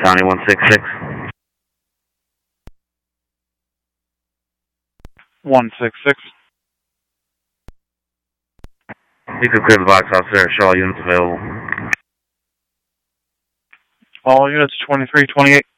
County 166. 166. You can clear the box house there. Show all units available. All units 2328.